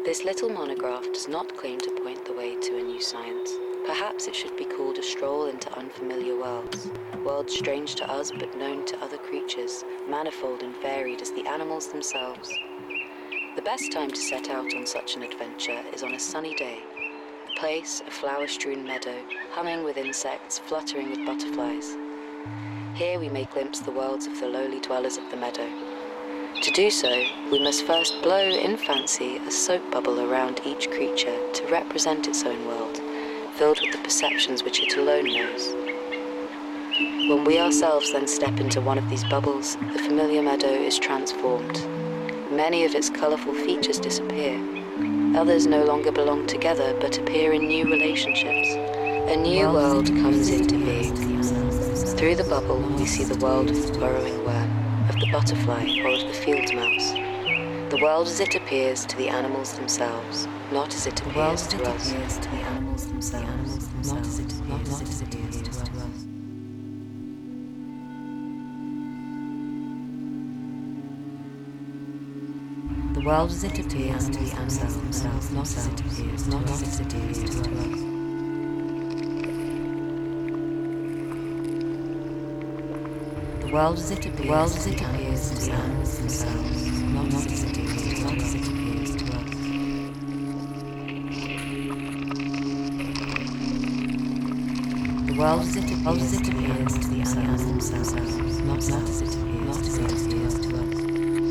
This little monograph does not claim to point the way to a new science. Perhaps it should be called a stroll into unfamiliar worlds. Worlds strange to us but known to other creatures, manifold and varied as the animals themselves. The best time to set out on such an adventure is on a sunny day. A place, a flower-strewn meadow, humming with insects, fluttering with butterflies. Here we may glimpse the worlds of the lowly dwellers of the meadow. To do so, we must first blow in fancy a soap bubble around each creature to represent its own world, filled with the perceptions which it alone knows. When we ourselves then step into one of these bubbles, the familiar meadow is transformed. Many of its colourful features disappear. Others no longer belong together but appear in new relationships. A new world comes into being. Through the bubble, we see the world of the burrowing worm, of the butterfly, or of the field mouse. The world as it appears to the animals themselves, not as it appears to us. The world as it appears to the animals themselves, not as it appears to us. The world as it appears to the animals themselves, not as it appears to us. The world as it appears to the animals themselves, not as it appears to us.